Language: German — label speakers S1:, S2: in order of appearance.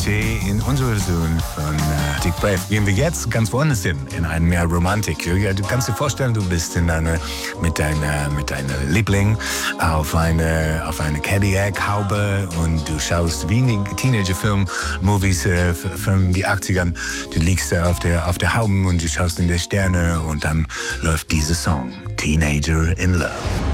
S1: Klischee in unserer Version von Dick Brave gehen wir jetzt ganz woanders hin, in eine mehr Romantik. Ja, du kannst dir vorstellen, du bist mit deiner Liebling auf eine Cadillac-Haube und du schaust wie in Teenager-Film-Movies von den 80ern. Du liegst auf der Haube und du schaust in die Sterne und dann läuft dieser Song, Teenager in Love.